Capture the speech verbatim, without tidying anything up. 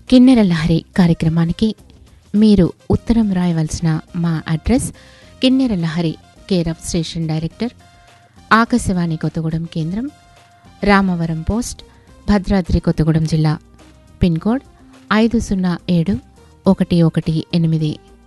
కిన్నెర లహరి కార్యక్రమానికి మీరు ఉత్తరం రాయవలసిన మా అడ్రస్ కిన్నెర Lahari care of station director, Akashvani Kothagudem కేంద్రం, రామవరం పోస్ట్, భద్రాద్రి కొత్తగూడెం జిల్లా, పిన్ కోడ్ ఐదు సున్నా ఏడు ఒకటి ఒకటి ఎనిమిది.